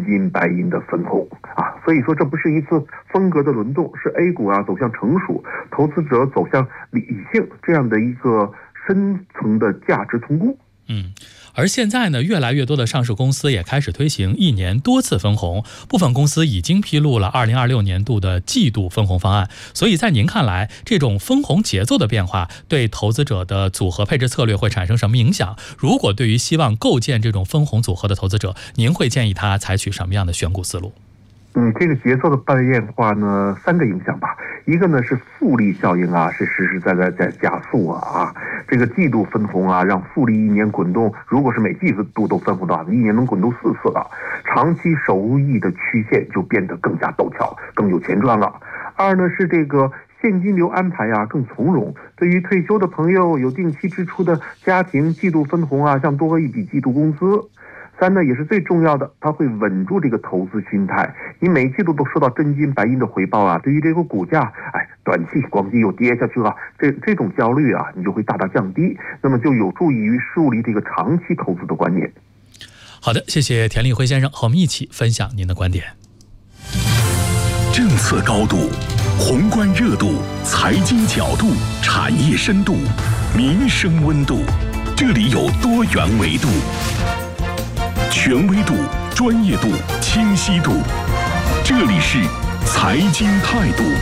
金白银的分红啊。所以说这不是一次风格的轮动，是 A 股走向成熟，投资者走向理性这样的一个深层的价值重估。 而现在呢，越来越多的上市公司也开始推行1年多次分红，部分公司已经披露了2026年度的季度分红方案。所以在您看来，这种分红节奏的变化对投资者的组合配置策略会产生什么影响？如果对于希望构建这种分红组合的投资者，您会建议他采取什么样的选股思路？ 这个节奏的变化呢，3个影响吧。一个呢是复利效应是实实在在在加速这个季度分红让复利1年滚动，如果是每季度都分红的话，1年能滚动4次了，长期收益的曲线就变得更加陡峭，更有钱赚了。二呢是这个现金流安排更从容，对于退休的朋友、有定期支出的家庭，季度分红像多一笔季度工资。3呢也是最重要的，它会稳住这个投资心态。你每季度都收到真金白银的回报对于这个股价短期咣叽又跌下去了，这种焦虑你就会大大降低，那么就有助于树立这个长期投资的观念。 好的，谢谢田立辉先生和我们一起分享您的观点。 政策高度、宏观热度、财经角度、产业深度、民生温度，这里有多元维度。权威度、专业度、清晰度，这里是财经态度。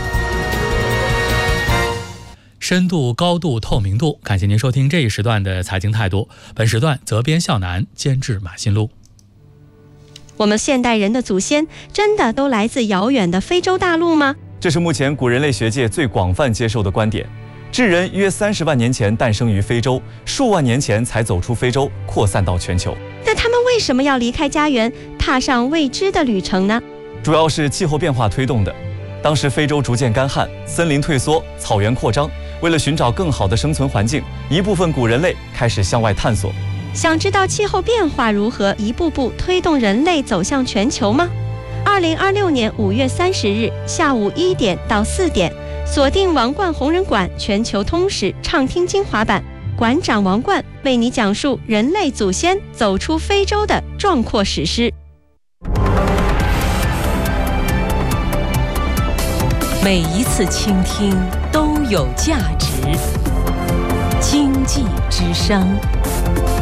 深度、高度、透明度，感谢您收听这一时段的财经态度。本时段责编笑南，监制马新路。 我们现代人的祖先真的都来自遥远的非洲大陆吗？ 这是目前古人类学界最广泛接受的观点。智人约30万年前诞生于非洲，数万年前才走出非洲，扩散到全球。 那他们为什么要离开家园，踏上未知的旅程呢？ 主要是气候变化推动的。当时非洲逐渐干旱，森林退缩，草原扩张。为了寻找更好的生存环境，一部分古人类开始向外探索。 想知道气候变化如何一步步推动人类走向全球吗？2026年5月30日下午1点到4点，锁定王冠红人馆全球通史畅听精华版，馆长王冠为你讲述人类祖先走出非洲的壮阔史诗。 每一次倾听都有价值。经济之声。